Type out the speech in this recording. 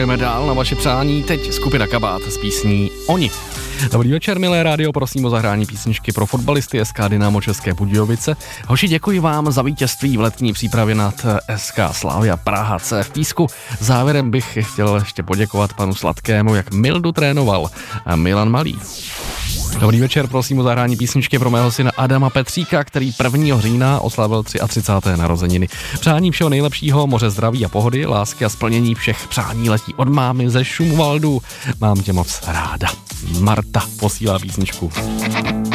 Jdeme dál na vaše přání, teď skupina Kabát s písní Oni. Dobrý večer, milé rádio, prosím o zahrání písničky pro fotbalisty SK Dynamo České Budějovice. Hoši, děkuji vám za vítězství v letní přípravě nad SK Slavia Praha C v Písku. Závěrem bych chtěl ještě poděkovat panu Sladkému, jak Mildu trénoval Milan Malý. Dobrý večer, prosím o zahrání písničky pro mého syna Adama Petříka, který 1. října oslavil 33. narozeniny. Přání všeho nejlepšího, moře zdraví a pohody, lásky a splnění všech přání letí od mámy ze Šumvaldu. Mám tě moc ráda. Marta posílá písničku.